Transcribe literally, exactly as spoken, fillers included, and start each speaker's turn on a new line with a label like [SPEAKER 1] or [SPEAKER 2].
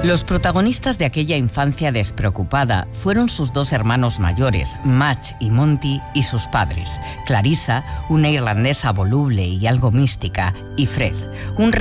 [SPEAKER 1] Los protagonistas de aquella infancia despreocupada fueron sus dos hermanos mayores, Madge y Monty, y sus padres, Clarissa, una irlandesa voluble y algo mística, y Fred, un